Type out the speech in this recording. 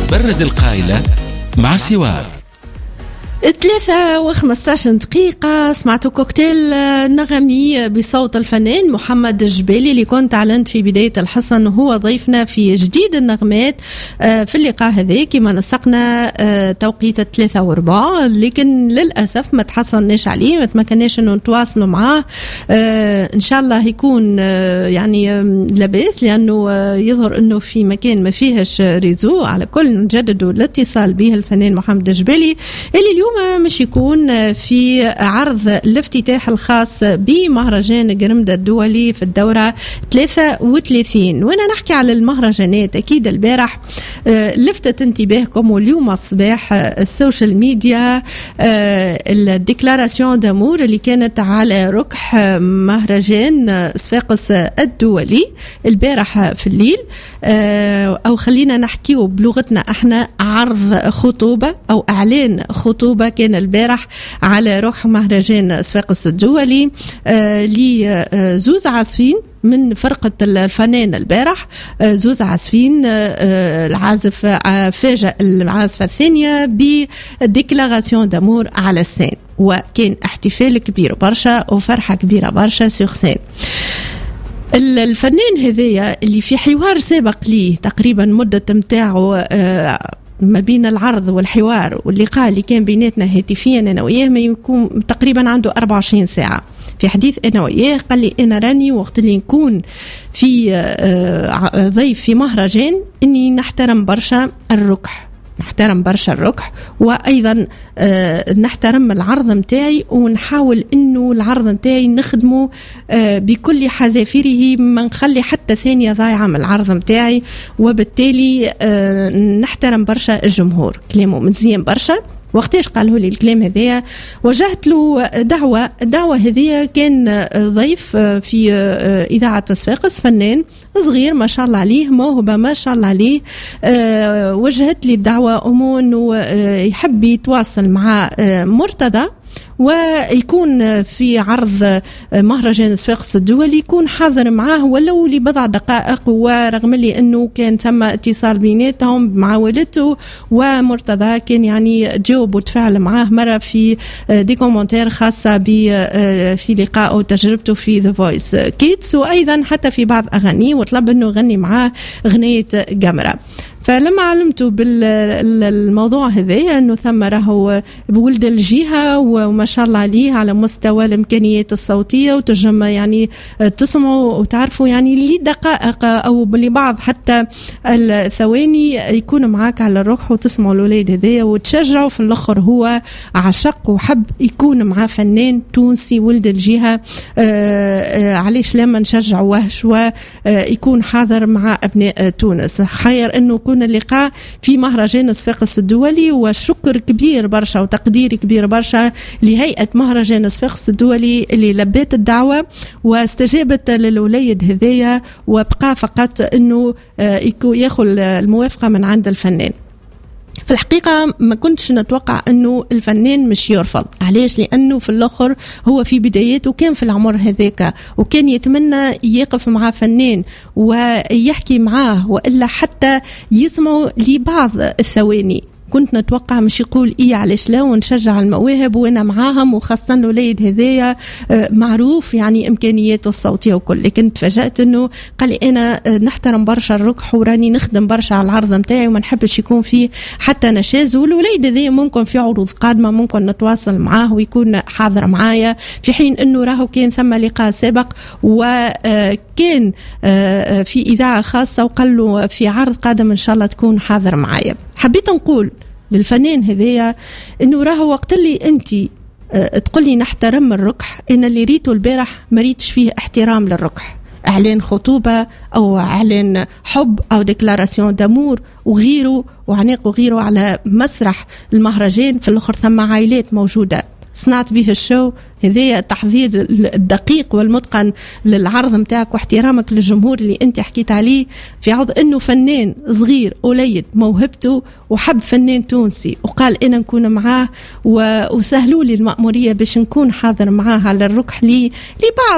برد القايلة مع سوار. 3:15 دقيقة سمعتوا كوكتيل نغمي بصوت الفنان محمد الجبالي اللي كنت أعلنت في بداية الحصة أنه هو ضيفنا في جديد النغمات في اللقاء هذا كما نسقنا توقيت 3:04، لكن للأسف ما تحصلناش عليه، ما تمكناش أنه نتواصلوا معاه. إن شاء الله يكون يعني لاباس، لأنه يظهر أنه في مكان ما فيهش ريزو. على كل نجددوا الاتصال به الفنان محمد الجبالي اللي اليوم مش يكون في عرض الافتتاح الخاص بمهرجان قرمدة الدولي في الدورة 33. وانا نحكي على المهرجانات اكيد البارح لفتت انتباهكم، واليوم الصباح السوشيال ميديا الديكلاراسيون دامور اللي كانت على ركح مهرجان صفاقس الدولي البارح في الليل، او خلينا نحكيه بلغتنا احنا عرض خطوبة او اعلان خطوبة كان البارح على روح مهرجان صفاقس الدولي لزوز عازفين من فرقة الفنان البارح. زوز عازفين العازف فاجأ العازفة الثانية بديكلاراسيون دامور على السين، وكان احتفال كبير برشا وفرحة كبيرة برشا سور سين. الفنان هذايا اللي في حوار سابق ليه تقريبا مدة متاعه ما بين العرض والحوار واللقاء اللي كان بيناتنا هاتفيا انا وياه ما يكون تقريبا عنده 24 ساعة في حديث انا وياه. قال لي انا راني وقت اللي نكون في ضيف في مهرجان اني نحترم برشا الركح، نحترم برشا الركح، وأيضا نحترم العرض متاعي ونحاول إنه العرض متاعي نخدمه بكل حذافيره، ما نخلي حتى ثانية ضايعة من العرض متاعي، وبالتالي نحترم برشا الجمهور. كلامه مزيان برشا. وقتاش قاله لي الكلام هذا وجهت له الدعوة هذه. كان ضيف في إذاعة صفاقس، فنان صغير ما شاء الله عليه، موهبة ما شاء الله عليه. وجهت لي الدعوة أمون ويحب يتواصل مع مرتضى ويكون في عرض مهرجان صفاقس الدولي، يكون حاضر معاه ولو لبضع دقائق. ورغم لي أنه كان ثم اتصال بيناتهم مع والدته ومرتضى، كان يعني جاوب وتفاعل معاه مرة في دي كومنتير خاصة في لقاء وتجربته في The Voice Kids، وأيضا حتى في بعض أغانيه، وطلب أنه غني معاه غنية قمرة. فلما علمته بالموضوع هذا أنه ثم راهو بولد الجهة وما شاء الله عليه على مستوى الإمكانيات الصوتية، وتجمع يعني تسمعوا وتعرفوا يعني لدقائق أو لبعض حتى الثواني يكون معاك على الروح وتسمعوا الولاد هذا وتشجعوا. في الآخر هو عشق وحب يكون مع فنان تونسي ولد الجهة، علاش لما نشجع وهش ويكون حاضر مع أبناء تونس. خير أنه يكون اللقاء في مهرجان صفاقس الدولي، والشكر كبير برشا وتقدير كبير برشا لهيئة مهرجان صفاقس الدولي اللي لبت الدعوة واستجابت للوليد هذية، وبقى فقط أنه ياخذ الموافقة من عند الفنان. في الحقيقة ما كنتش نتوقع أنه الفنان مش يرفض. علاش؟ لأنه في الآخر هو في بداياته كان في العمر هذاك، وكان يتمنى يقف مع فنان ويحكي معاه وإلا حتى يسمعوا لبعض الثواني. كنت نتوقع مش يقول إيه علاش لا ونشجع المواهب وانا معاهم، وخاصة الوليد هذايا معروف يعني إمكانياته الصوتية وكل. لكن تفاجأت إنه قال لي أنا نحترم برشا الركح وراني نخدم برشا على العرض متاعي وما نحبش يكون فيه حتى نشاز. والوليد هذايا ممكن في عروض قادمة ممكن نتواصل معاه ويكون حاضر معايا، في حين إنه راهو كان ثم لقاء سابق وكان في إذاعة خاصة وقال له في عرض قادم إن شاء الله تكون حاضر معايا. حبيت نقول للفنان هذايا انه راهو وقت اللي انت تقولي نحترم الركح، ان اللي ريته البارح ما ريتش فيه احترام للركح، اعلان خطوبة او اعلان حب او ديكلاراسيون دامور وغيره وعناق وغيره على مسرح المهرجان. في الاخر ثم عائلات موجودة صنعت به الشو هذا، تحضير الدقيق والمتقن للعرض متاعك واحترامك للجمهور اللي انت حكيت عليه، في عوض انه فنان صغير قليل موهبته وحب فنان تونسي وقال انا نكون معاه وسهلوا لي المأمورية باش نكون حاضر معاه على الركح لبعض